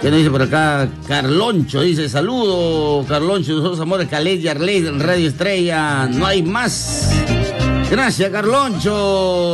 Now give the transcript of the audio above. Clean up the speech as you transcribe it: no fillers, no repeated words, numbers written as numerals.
¿Qué nos dice por acá? Carloncho dice, saludo, Carloncho, nosotros amores, Caled y Arley, Radio Estrella, no hay más. Gracias, Carloncho.